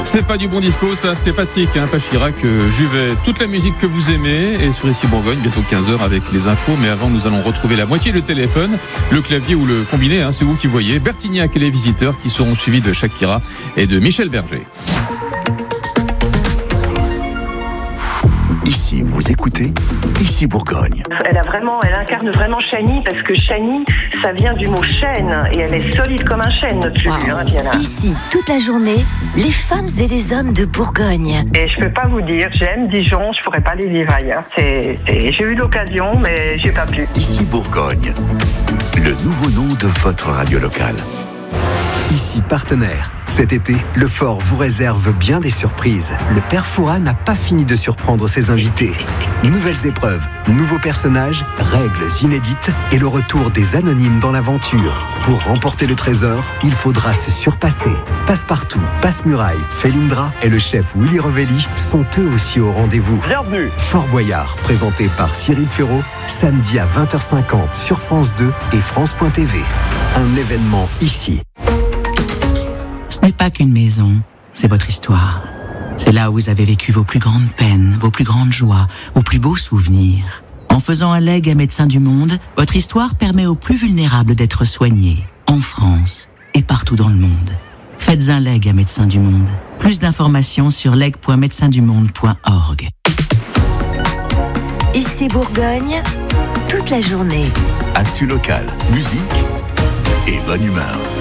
C'est pas du bon disco, ça, c'était Patrick, pas Chirac, Juvet. Toute la musique que vous aimez, et sur Ici Bourgogne, bientôt 15h avec les infos. Mais avant, nous allons retrouver la moitié du téléphone, le clavier ou le combiné, c'est vous qui voyez. Bertignac et les visiteurs qui seront suivis de Shakira et de Michel Berger. Ici, vous écoutez Ici Bourgogne. Elle incarne vraiment Chani, parce que Chani, ça vient du mot chêne, et elle est solide comme un chêne, notre Viana. Ici, toute la journée, les femmes et les hommes de Bourgogne. Et je peux pas vous dire, j'aime Dijon, je pourrais pas les vivre ailleurs. J'ai eu l'occasion, mais j'ai pas pu. Ici Bourgogne, le nouveau nom de votre radio locale. Ici partenaire. Cet été, le Fort vous réserve bien des surprises. Le Père Fouras n'a pas fini de surprendre ses invités. Nouvelles épreuves, nouveaux personnages, règles inédites et le retour des anonymes dans l'aventure. Pour remporter le trésor, il faudra se surpasser. Passepartout, Passe-Muraille, Félindra et le chef Willy Revelli sont eux aussi au rendez-vous. Bienvenue. Fort Boyard, présenté par Cyril Ferraud, samedi à 20h50 sur France 2 et France.tv. Un événement ici. Ce n'est pas qu'une maison, c'est votre histoire. C'est là où vous avez vécu vos plus grandes peines, vos plus grandes joies, vos plus beaux souvenirs. En faisant un legs à Médecins du Monde, votre histoire permet aux plus vulnérables d'être soignés, en France et partout dans le monde. Faites un legs à Médecins du Monde. Plus d'informations sur leg.médecindumonde.org. Ici Bourgogne, toute la journée. Actu local, musique et bonne humeur.